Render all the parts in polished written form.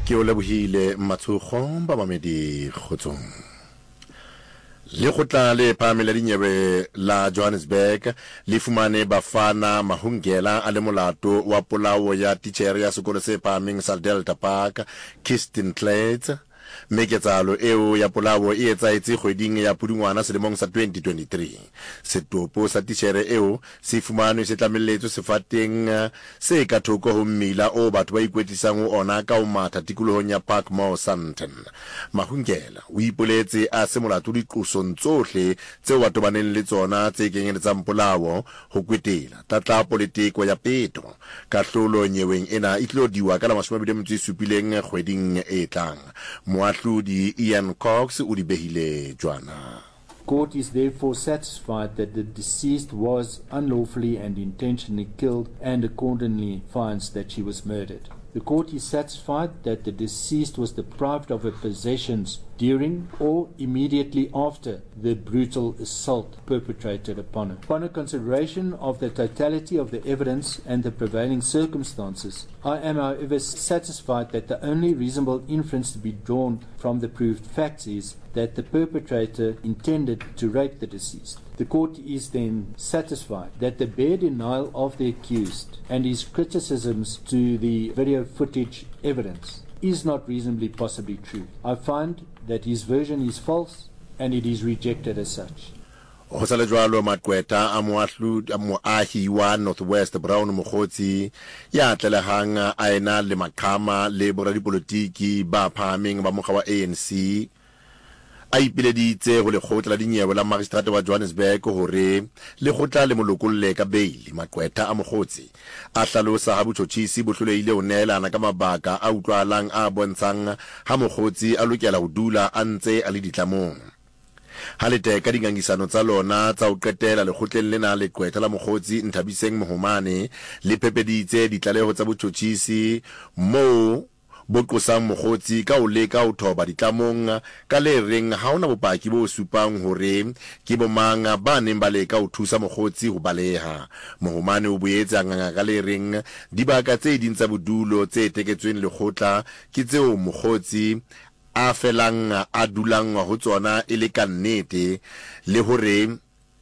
ke o lebohile Matshokgo ba mamedi kgotsong. Le khotla le phamela dinyewe la Johannesburg le fumane bafana Mahungela a le molato wa polao ya tichere ya sekolo se phameng sa Delta Park Kirsten Clayton. Meketsalo eo ya polao e etsaetse kgweding ya Pudungwana selemong sa 2023. Setopo sa tichere eo se fumanwe se tlamelletso sefateng se ka thoko ho mmila o batho ba ikwetisang ho ona ka o matha tikolohong ya Park Mall Sandton. Mahungela o ipoletse a se molato diqosong tsohle tseo batho ba neng le tsona tse kenyeletsang polao ho kwetela tlatla politiko ya peto kahlolo nyeweng ena e tlodiwa ka la 27 kgweding e tlang. Moahlodi Ian Cox o di behile jwana. Court is therefore satisfied that the deceased was unlawfully and intentionally killed and accordingly finds that she was murdered. The court is satisfied that the deceased was deprived of her possessions during or immediately after the brutal assault perpetrated upon her. Upon a consideration of the totality of the evidence and the prevailing circumstances, I am however satisfied that the only reasonable inference to be drawn from the proved facts is that the perpetrator intended to rape the deceased. The court is then satisfied that the bare denial of the accused and his criticisms to the video footage evidence is not reasonably possibly true. I find that his version is false and it is rejected as such. Ho sa le jwalo Matkweta a moahi wa Northwest Brown Mokgotsi ya tlelehang a ena le maqhama le boradipolitiki ba phameng ba mokga wa ANC a ipileditse ho lekgotla la dinyewe la magistrate wa Johannesburg hore lekgotla le molokolle ka bail. Maqwetha a Mokgotsi a hlalosa ha botjhotjhisi bo hlolehile ho neelana ka mabaka a utlwalang a bontshang ha Mokgotsi a lokela ho dula a ntse a le ditlamong. Ha le teka dingangisano tsa lona tsa ho qetela lekgotleng lena leqwetha la Mokgotsi Nthabiseng Mohomane le phepeditse ditlaleho tsa botjhotjhisi mo boqosang Mokgotsi ka o leka ho thoba ditlamong ka le reng ha ona bopaki bo supang hore ke bomanga ba neng ba leka ho thusa Mokgotsi ho baleha. Mohomane o boetse nganga ka le reng dibaka tse ding tsa bodulo tse teketsweng lekgotla ke tseo Mokgotsi a felang a dulang ho tsona e le ka nnete le hore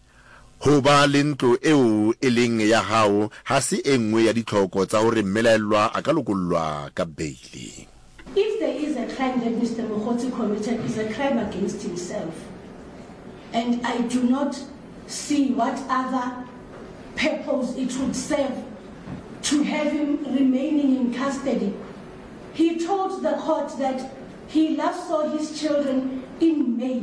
ho ba le ntlo eo e leng ya hao ha se enngwe ya ditlhoko tsa hore mmelaelwa a ka lokollwa ka baili. If there is a crime that Mr. Mokgotsi committed, is a crime against himself. And I do not see what other purpose it would serve to have him remaining in custody. He told the court that he last saw his children in May.